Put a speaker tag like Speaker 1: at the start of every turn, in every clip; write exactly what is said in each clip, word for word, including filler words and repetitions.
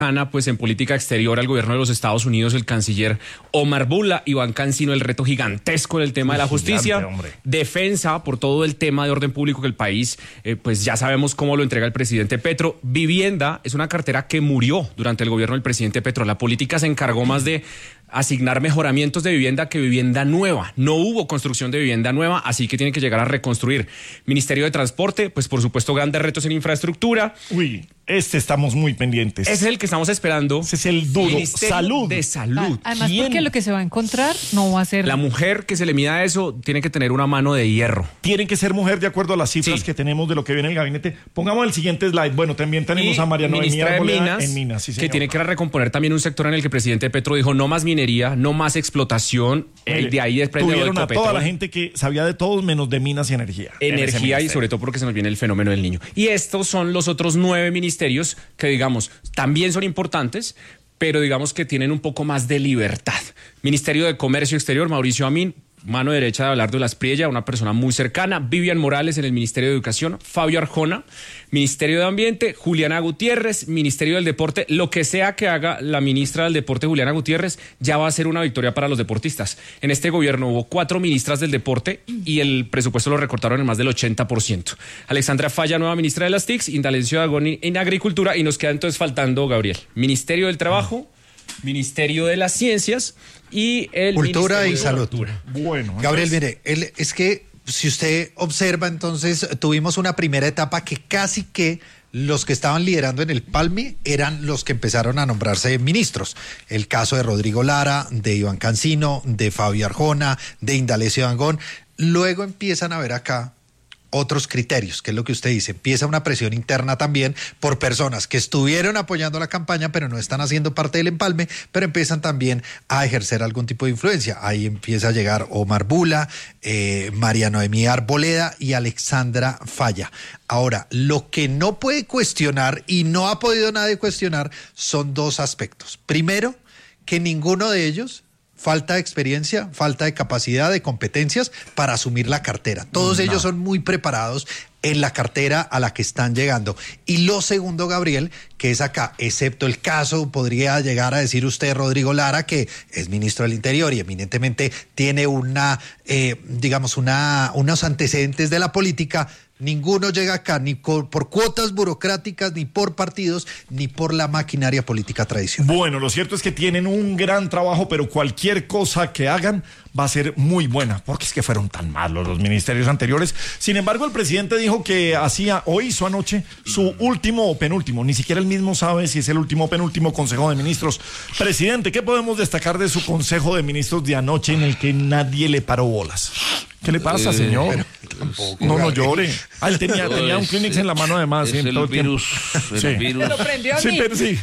Speaker 1: Pues en política exterior al gobierno de los Estados Unidos, el canciller Omar Bula, Iván Cancino, el reto gigantesco en el tema de la justicia, gigante, defensa por todo el tema de orden público que el país, eh, pues ya sabemos cómo lo entrega el presidente Petro. Vivienda es una cartera que murió durante el gobierno del presidente Petro. La política se encargó más de asignar mejoramientos de vivienda que vivienda nueva. No hubo construcción de vivienda nueva, así que tiene que llegar a reconstruir. Ministerio de Transporte, pues por supuesto grandes retos en infraestructura.
Speaker 2: Uy, este estamos muy pendientes.
Speaker 1: Ese es el que estamos esperando.
Speaker 2: Ese es el duro.
Speaker 1: Ministerio
Speaker 2: Salud.
Speaker 1: de Salud.
Speaker 3: Además,
Speaker 2: ¿Quién?
Speaker 3: porque lo que se va a encontrar no va a ser...
Speaker 1: La mujer que se le mida eso tiene que tener una mano de hierro.
Speaker 2: Tienen que ser mujer de acuerdo a las cifras sí. que tenemos de lo que viene en el gabinete. Pongamos el siguiente slide. Bueno, también tenemos
Speaker 1: y
Speaker 2: a María Noemí
Speaker 1: ministra de Minas,
Speaker 2: en Minas sí,
Speaker 1: que tiene que recomponer también un sector en el que el presidente Petro dijo no más minería, no más explotación. Mire, de ahí desprende
Speaker 2: tuvieron a toda la gente que sabía de todos menos de minas y energía.
Speaker 1: Energía y sobre todo porque se nos viene el fenómeno del niño. Y estos son los otros nueve ministerios que digamos también son importantes, pero digamos que tienen un poco más de libertad. Ministerio de Comercio Exterior, Mauricio Amin, mano derecha de Abelardo Las Priella, una persona muy cercana. Vivian Morales en el Ministerio de Educación, Fabio Arjona, Ministerio de Ambiente, Juliana Gutiérrez, Ministerio del Deporte. Lo que sea que haga la ministra del Deporte, Juliana Gutiérrez, ya va a ser una victoria para los deportistas. En este gobierno hubo cuatro ministras del deporte y el presupuesto lo recortaron en más del ochenta por ciento. Alexandra Falla, nueva ministra de las T I C, Indalecio Dagón en Agricultura, y nos queda entonces faltando, Gabriel, Ministerio del Trabajo, Ministerio de las Ciencias y el
Speaker 4: Cultura y
Speaker 1: de
Speaker 4: Salud.
Speaker 1: Cultura.
Speaker 2: Bueno,
Speaker 4: Gabriel,
Speaker 2: entonces...
Speaker 4: mire, él, es que si usted observa, entonces tuvimos una primera etapa que casi que los que estaban liderando en el Palme eran los que empezaron a nombrarse ministros. El caso de Rodrigo Lara, de Iván Cancino, de Fabio Arjona, de Indalecio Dangond. Luego empiezan a ver acá otros criterios, que es lo que usted dice. Empieza una presión interna también por personas que estuvieron apoyando la campaña, pero no están haciendo parte del empalme, pero empiezan también a ejercer algún tipo de influencia. Ahí empieza a llegar Omar Bula, eh, María Noemí Arboleda y Alexandra Falla. Ahora, lo que no puede cuestionar y no ha podido nadie cuestionar son dos aspectos. Primero, que ninguno de ellos... falta de experiencia, falta de capacidad, de competencias para asumir la cartera. Todos no. ellos son muy preparados en la cartera a la que están llegando. Y lo segundo, Gabriel, que es acá, excepto el caso, podría llegar a decir usted, Rodrigo Lara, que es ministro del Interior y eminentemente tiene una, eh, digamos, una, unos antecedentes de la política. Ninguno llega acá ni por cuotas burocráticas, ni por partidos, ni por la maquinaria política tradicional.
Speaker 2: Bueno, lo cierto es que tienen un gran trabajo, pero cualquier cosa que hagan va a ser muy buena, porque es que fueron tan malos los ministerios anteriores. Sin embargo, el presidente dijo que hacía, o hizo anoche, su último o penúltimo, ni siquiera él mismo sabe si es el último o penúltimo Consejo de Ministros. Presidente, ¿qué podemos destacar de su Consejo de Ministros de anoche en el que nadie le paró bolas? ¿Qué le pasa, eh, señor? Tampoco, no, no llore. Ah, él tenía, no, tenía un Kleenex en la mano además.
Speaker 5: Es el virus. El
Speaker 2: sí.
Speaker 5: virus.
Speaker 3: Lo prendió a
Speaker 2: sí,
Speaker 3: mí.
Speaker 2: pero sí.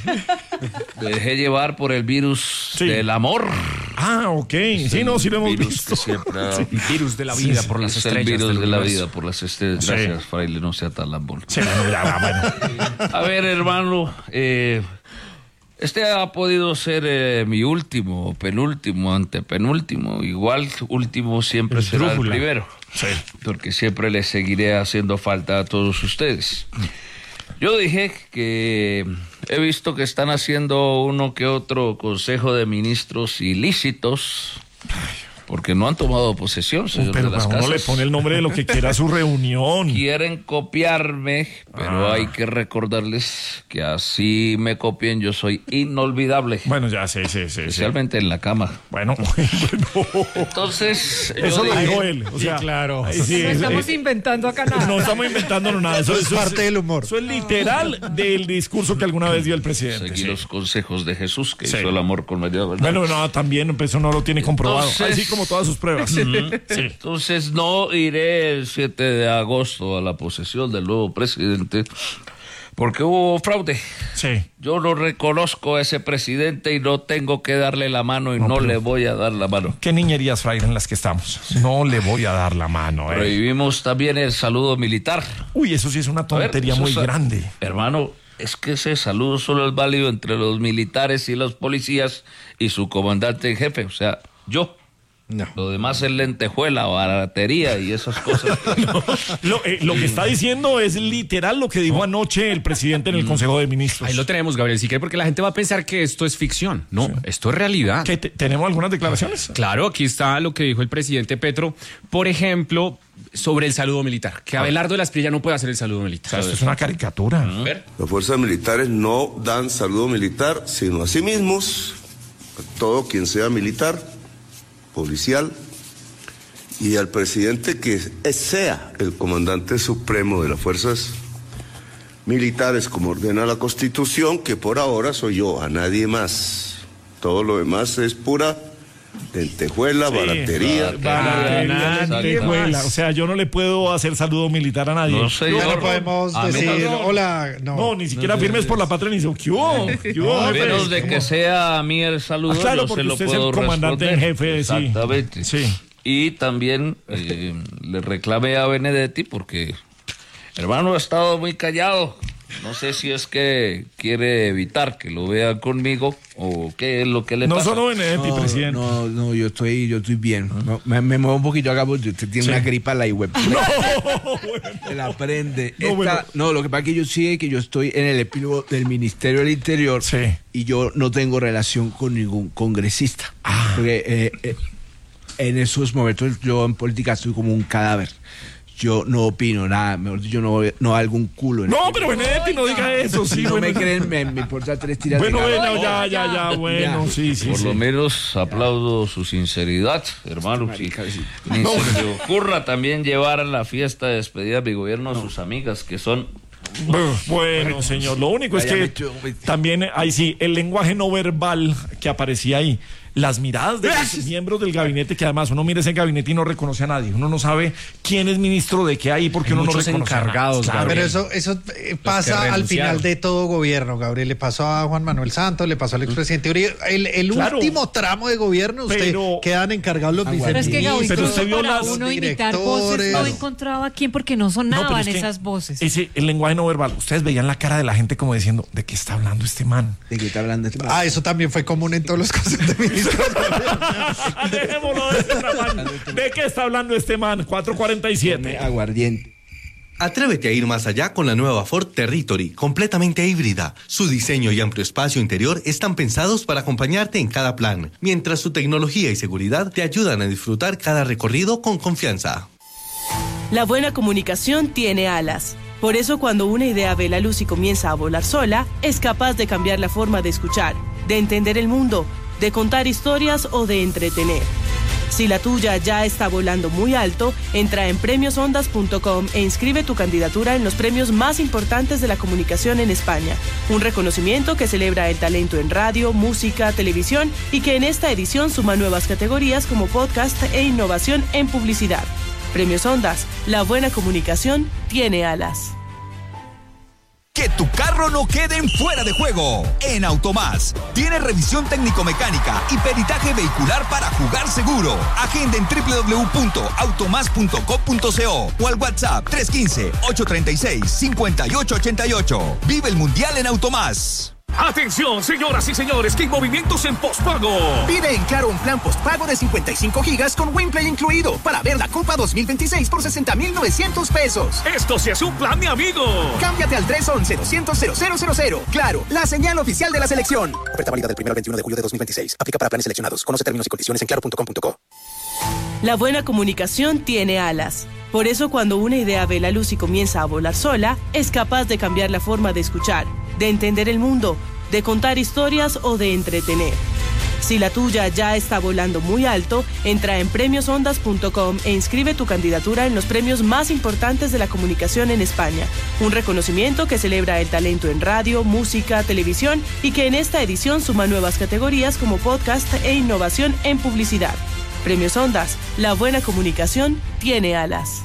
Speaker 5: Me dejé llevar por el virus sí. del amor.
Speaker 2: Ah, ok. Es sí, no, sí lo hemos
Speaker 5: virus
Speaker 2: visto.
Speaker 5: Que siempre ha...
Speaker 1: sí. Virus de la vida sí, por las
Speaker 5: es
Speaker 1: estrellas.
Speaker 5: El virus
Speaker 1: del
Speaker 5: de la
Speaker 1: universo.
Speaker 5: vida por las estrellas. Gracias, sí. Fraile, no sea tan lambón.
Speaker 2: Sí, no, ya, bueno.
Speaker 5: A ver, hermano, eh... este ha podido ser eh, mi último, penúltimo, antepenúltimo. Igual último siempre el será drújula. El primero.
Speaker 2: Sí.
Speaker 5: Porque siempre les seguiré haciendo falta a todos ustedes. Yo dije que he visto que están haciendo uno que otro consejo de ministros ilícitos. Porque no han tomado posesión, señor
Speaker 2: pero
Speaker 5: de las casas.
Speaker 2: No le pone el nombre de lo que quiera a su reunión.
Speaker 5: Quieren copiarme, pero ah. hay que recordarles que así me copien, yo soy inolvidable.
Speaker 2: Bueno, ya sí, sí, sí.
Speaker 5: Especialmente
Speaker 2: sí.
Speaker 5: en la cama.
Speaker 2: Bueno, bueno.
Speaker 5: Entonces,
Speaker 2: eso
Speaker 5: yo
Speaker 2: lo
Speaker 5: dije,
Speaker 2: dijo él. O sea,
Speaker 4: sí, claro.
Speaker 2: Sí,
Speaker 3: no estamos
Speaker 2: eh,
Speaker 3: inventando acá nada.
Speaker 2: No estamos inventando nada. Eso,
Speaker 4: eso
Speaker 2: eso
Speaker 4: es parte
Speaker 2: es,
Speaker 4: del humor.
Speaker 2: Eso es literal del discurso que alguna vez dio el presidente.
Speaker 5: Seguí
Speaker 2: sí.
Speaker 5: los consejos de Jesús, que
Speaker 2: sí.
Speaker 5: hizo el amor con María, ¿verdad?
Speaker 2: Bueno, no, también, eso no lo tiene comprobado.
Speaker 5: Entonces,
Speaker 2: así como todas sus pruebas.
Speaker 5: Sí. Entonces no iré el siete de agosto a la posesión del nuevo presidente porque hubo fraude.
Speaker 2: Sí.
Speaker 5: Yo no reconozco a ese presidente y no tengo que darle la mano y no, no le voy a dar la mano.
Speaker 2: ¿Qué niñerías, Fraile, en las que estamos? No le voy a dar la mano. Eh.
Speaker 5: Prohibimos también el saludo militar.
Speaker 2: Uy, eso sí es una tontería ver, muy es, grande.
Speaker 5: Hermano, es que ese saludo solo es válido entre los militares y los policías y su comandante en jefe, o sea, yo.
Speaker 4: No.
Speaker 5: Lo demás es lentejuela, baratería y esas cosas.
Speaker 2: No, lo, eh, lo que está diciendo es literal lo que dijo anoche el presidente en el Consejo de Ministros.
Speaker 1: Ahí lo tenemos, Gabriel, si quiere, porque la gente va a pensar que esto es ficción. No, sí. Esto es realidad.
Speaker 2: ¿Qué, te, ¿Tenemos algunas declaraciones?
Speaker 1: Claro, aquí está lo que dijo el presidente Petro, por ejemplo, sobre el saludo militar, que Abelardo de la Espriella no puede hacer el saludo militar.
Speaker 2: O sea, esto es una caricatura.
Speaker 1: A ver.
Speaker 6: Las fuerzas militares no dan saludo militar, sino a sí mismos, a todo quien sea militar, policial, y al presidente que sea el comandante supremo de las fuerzas militares, como ordena la Constitución, que por ahora soy yo, a nadie más. Todo lo demás es pura lentejuela,
Speaker 2: Sí,
Speaker 6: baratería.
Speaker 2: Baratería, lentejuela. O sea, yo no le puedo hacer saludo militar a nadie.
Speaker 5: No sé,
Speaker 4: Ya
Speaker 5: yo-
Speaker 4: no podemos
Speaker 5: a
Speaker 4: decir,
Speaker 5: menos-
Speaker 4: hola, no.
Speaker 2: No, ni siquiera firmes por la patria ni dice, ¿qué hubo? ¿Qué hubo,
Speaker 5: A
Speaker 2: jefe?
Speaker 5: menos de que sea a mí el saludo,
Speaker 2: Ah, claro,
Speaker 5: yo
Speaker 2: porque
Speaker 5: se lo
Speaker 2: usted es
Speaker 5: puedo
Speaker 2: el comandante en
Speaker 5: responder.
Speaker 2: jefe, sí.
Speaker 5: Exactamente.
Speaker 2: Sí.
Speaker 5: Y también eh, le reclamé a Benedetti porque, hermano, ha estado muy callado. No sé si es que quiere evitar que lo vean conmigo o qué es lo que le
Speaker 2: No
Speaker 5: pasa.
Speaker 2: solo Benedetti,
Speaker 7: No,
Speaker 2: presidente.
Speaker 7: no, no, yo estoy, yo estoy bien. No, me, me muevo un poquito acá porque usted tiene
Speaker 2: Sí.
Speaker 7: una gripa la web.
Speaker 2: No,
Speaker 7: Se la prende.
Speaker 2: No,
Speaker 7: Esta-
Speaker 2: bueno.
Speaker 7: no, lo que pasa es que yo sí, que yo estoy en el epílogo del Ministerio del Interior
Speaker 2: Sí.
Speaker 7: y yo no tengo relación con ningún congresista.
Speaker 2: Ah.
Speaker 7: Porque eh, eh, en esos momentos yo en política estoy como un cadáver. Yo no opino nada, mejor dicho, yo no, no algún culo. En
Speaker 2: No,
Speaker 7: el-
Speaker 2: pero Benedetti no diga eso.
Speaker 7: Si
Speaker 2: Sí,
Speaker 7: no
Speaker 2: bueno.
Speaker 7: me creen, me, me importa tres tiras
Speaker 2: Bueno,
Speaker 7: de
Speaker 2: bueno,
Speaker 7: cabeza.
Speaker 2: ya, ya, ya, bueno,
Speaker 7: Ya.
Speaker 2: sí, sí,
Speaker 5: Por
Speaker 2: sí.
Speaker 5: lo menos aplaudo su sinceridad, hermano. Si ni
Speaker 2: No.
Speaker 5: se le ocurra también llevar a la fiesta de despedida de mi gobierno a sus amigas, que son...
Speaker 2: Bueno, señor, lo único es
Speaker 7: Vaya,
Speaker 2: que
Speaker 7: me echó, me-
Speaker 2: también, ahí sí, el lenguaje no verbal que aparecía ahí, las miradas de los miembros del gabinete, que además uno mira ese gabinete y no reconoce a nadie, uno no sabe quién es ministro de qué hay porque
Speaker 1: Hay
Speaker 2: uno no
Speaker 1: muchos
Speaker 2: reconoce a nadie.
Speaker 1: encargados,
Speaker 2: Claro.
Speaker 4: Pero
Speaker 1: Gabriel.
Speaker 4: eso, eso eh,
Speaker 1: que
Speaker 4: pasa al
Speaker 1: renunciaron.
Speaker 4: final de todo gobierno, Gabriel. Le pasó a Juan Manuel Santos, le pasó al expresidente Uribe. El, el
Speaker 2: Claro.
Speaker 4: último tramo de gobierno, usted
Speaker 2: Pero-
Speaker 4: quedan encargados los
Speaker 7: Aguanta.
Speaker 3: Pero es que
Speaker 4: viceministros.
Speaker 2: Pero
Speaker 3: Gabriel,
Speaker 2: usted vio
Speaker 3: para
Speaker 2: las
Speaker 3: uno imitar voces no
Speaker 4: directores.
Speaker 3: encontraba a quién porque no
Speaker 2: No, pero
Speaker 3: sonaban
Speaker 2: es que
Speaker 3: esas voces.
Speaker 2: Ese, el lenguaje no verbal, ustedes veían la cara de la gente como diciendo, ¿de qué está hablando este man?
Speaker 7: ¿De qué está hablando este
Speaker 4: Ah, eso también fue común en todos los consejos de ministros.
Speaker 2: Dejémoslo de ese tamaño. ¿De qué está hablando este man? cuatro cuarenta y siete.
Speaker 7: Aguardiente.
Speaker 8: Atrévete a ir más allá con la nueva Ford Territory, completamente híbrida. Su diseño y amplio espacio interior están pensados para acompañarte en cada plan, mientras su tecnología y seguridad te ayudan a disfrutar cada recorrido con confianza.
Speaker 9: La buena comunicación tiene alas. Por eso cuando una idea ve la luz y comienza a volar sola, es capaz de cambiar la forma de escuchar, de entender el mundo, de contar historias o de entretener. Si la tuya ya está volando muy alto, entra en premios ondas punto com e inscribe tu candidatura en los premios más importantes de la comunicación en España. Un reconocimiento que celebra el talento en radio, música, televisión y que en esta edición suma nuevas categorías como podcast e innovación en publicidad. Premios Ondas, la buena comunicación tiene alas.
Speaker 10: Que tu carro no quede en fuera de juego. En Automás tiene revisión técnico-mecánica y peritaje vehicular para jugar seguro. Agenda en doble u doble u doble u punto automás punto com punto co o al WhatsApp tres uno cinco, ocho tres seis, cinco ocho ocho ocho. Vive el Mundial en Automás.
Speaker 11: Atención, señoras y señores, que hay movimientos en postpago.
Speaker 12: Pide en Claro un plan postpago de cincuenta y cinco gigas con WinPlay incluido para ver la Copa dos mil veintiséis por sesenta mil novecientos pesos.
Speaker 11: Esto sí es un plan, mi amigo.
Speaker 12: Cámbiate al tres once, doscientos, cero cero cero cero. Claro, la señal oficial de la selección. Oferta válida del primero al veintiuno de julio de dos mil veintiséis. Aplica para planes seleccionados. Conoce términos y condiciones en claro punto com punto co.
Speaker 9: La buena comunicación tiene alas. Por eso cuando una idea ve la luz y comienza a volar sola, es capaz de cambiar la forma de escuchar, de entender el mundo, de contar historias o de entretener. Si la tuya ya está volando muy alto, entra en premios ondas punto com e inscribe tu candidatura en los premios más importantes de la comunicación en España. Un reconocimiento que celebra el talento en radio, música, televisión y que en esta edición suma nuevas categorías como podcast e innovación en publicidad. Premios Ondas, la buena comunicación tiene alas.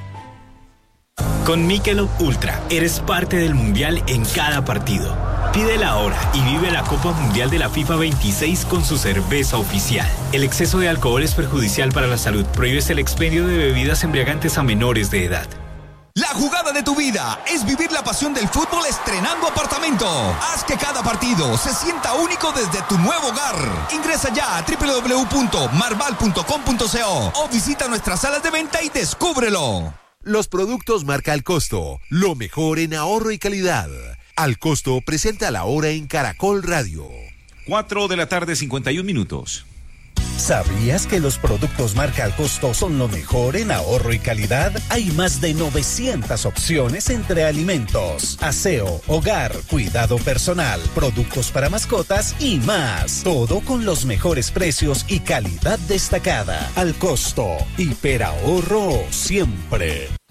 Speaker 13: Con Michelob Ultra eres parte del Mundial en cada partido. Pídela ahora y vive la Copa Mundial de la FIFA veintiséis con su cerveza oficial. El exceso de alcohol es perjudicial para la salud. Prohíbes el expendio de bebidas embriagantes a menores de edad.
Speaker 10: La jugada de tu vida es vivir la pasión del fútbol estrenando apartamento. Haz que cada partido se sienta único desde tu nuevo hogar. Ingresa ya a doble u doble u doble u punto marval punto com punto co o visita nuestras salas de venta y descúbrelo.
Speaker 14: Los productos marca Al Costo, lo mejor en ahorro y calidad. Al Costo presenta la hora en Caracol Radio.
Speaker 15: cuatro de la tarde, cincuenta y un minutos.
Speaker 16: ¿Sabías que los productos marca Al Costo son lo mejor en ahorro y calidad? Hay más de novecientas opciones entre alimentos, aseo, hogar, cuidado personal, productos para mascotas y más. Todo con los mejores precios y calidad destacada. Al Costo, hiperahorro siempre.